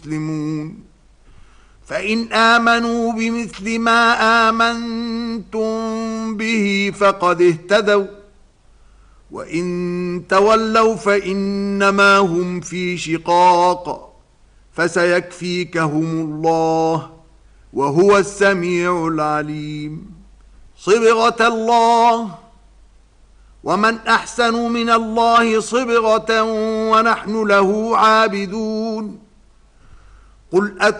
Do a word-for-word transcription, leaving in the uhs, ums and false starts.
مسلمون فإن آمنوا بمثل ما آمنتم به فقد اهتدوا وإن تولوا فإنما هم في شقاق فسيكفيكهم الله وهو السميع العليم صبغة الله ومن أحسن من الله صبغة ونحن له عابدون قل